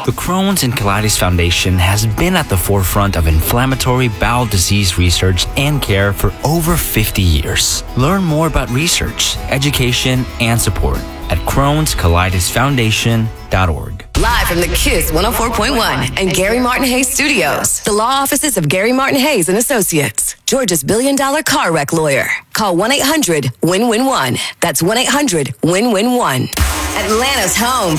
The Crohn's and Colitis Foundation has been at the forefront of inflammatory bowel disease research and care for over 50 years. Learn more about research, education, and support at Crohn'sColitisFoundation.org. Live from the KISS 104.1 and Gary Martin Hayes Studios, the law offices of Gary Martin Hayes and Associates, Georgia's billion-dollar car wreck lawyer. Call 1-800-WIN-WIN-1. That's 1-800-WIN-WIN-1. Atlanta's home